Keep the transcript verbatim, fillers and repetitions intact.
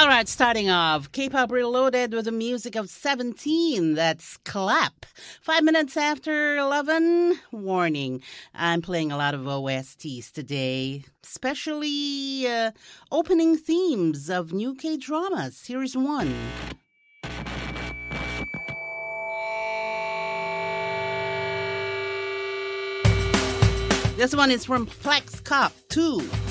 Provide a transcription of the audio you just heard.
All right, starting off, K-pop Reloaded with the music of seventeen. That's Clap. Five minutes after eleven, warning. I'm playing a lot of O S Ts today, especially uh, opening themes of new K-dramas. Here's one. This one is from Flex Cop two.